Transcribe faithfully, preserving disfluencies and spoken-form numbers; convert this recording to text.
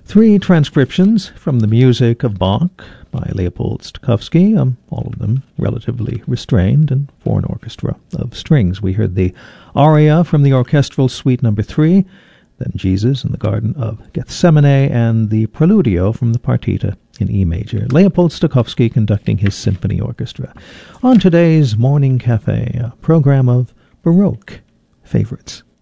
Three transcriptions from the music of Bach by Leopold Stokowski, um, all of them relatively restrained, and for an orchestra of strings. We heard the aria from the orchestral suite number three, then Jesus in the Garden of Gethsemane, and the preludio from the partita in E major. Leopold Stokowski conducting his symphony orchestra. On today's Morning Cafe, a program of Baroque favorites.